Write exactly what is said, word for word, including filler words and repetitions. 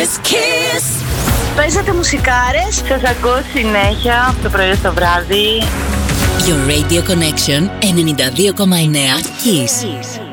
Παίζατε μουσικάρες. Σας ακούω συνέχεια από το πρωί στο βράδυ. Your Radio Connection ενενήντα δύο κόμμα εννέα Kiss.